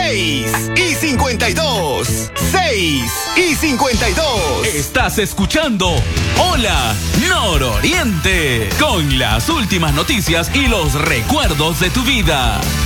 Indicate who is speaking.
Speaker 1: 6:52. 6:52.
Speaker 2: Estás escuchando Hola Nororiente, con las últimas noticias y los recuerdos de tu vida.